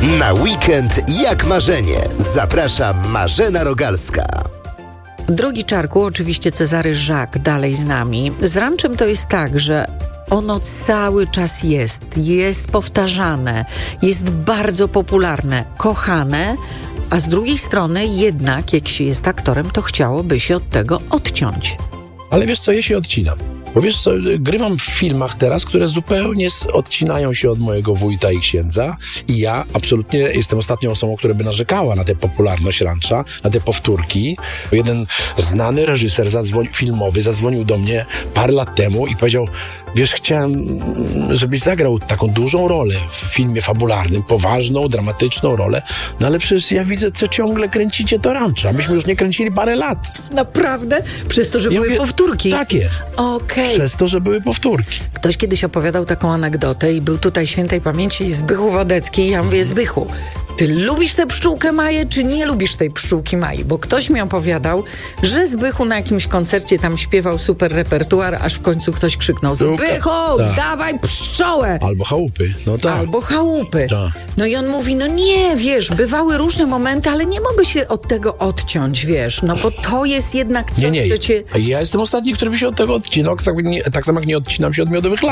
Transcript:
Na weekend jak marzenie. Zaprasza Marzena Rogalska. Drogi Czarku, oczywiście Cezary Żak dalej z nami. Z ranczem to jest tak, że ono cały czas jest powtarzane, jest bardzo popularne, kochane, a z drugiej strony jednak, jak się jest aktorem, to chciałoby się od tego odciąć. Ale wiesz co, ja się odcinam. Bo wiesz co, grywam w filmach teraz, które zupełnie odcinają się od mojego wujka i księdza i ja absolutnie jestem ostatnią osobą, która by narzekała na tę popularność rancza, na te powtórki. Jeden znany reżyser filmowy zadzwonił do mnie parę lat temu i powiedział, wiesz, chciałem, żebyś zagrał taką dużą rolę w filmie fabularnym, poważną, dramatyczną rolę, no ale przecież ja widzę, co ciągle kręcicie to rancza. Myśmy już nie kręcili parę lat. Naprawdę? Przez to, że Ja były mówię, powtórki? Tak jest. Okej. Przez to, że były powtórki. Ktoś kiedyś opowiadał taką anegdotę i był tutaj świętej pamięci Zbychu Wodecki i ja mówię, Zbychu, ty lubisz tę pszczółkę Maję, czy nie lubisz tej pszczółki Mai? Bo ktoś mi opowiadał, że Zbychu na jakimś koncercie tam śpiewał super repertuar, aż w końcu ktoś krzyknął, Zbychu, tak. dawaj pszczołę! Albo chałupy, no tak. Albo chałupy. Tak. No i on mówi, no nie, wiesz, bywały różne momenty, ale nie mogę się od tego odciąć, wiesz, no bo to jest jednak coś, Nie. co cię... Ja jestem ostatni, który by się od tego odcinał, tak samo jak nie odcinam się od Miodowych Lat.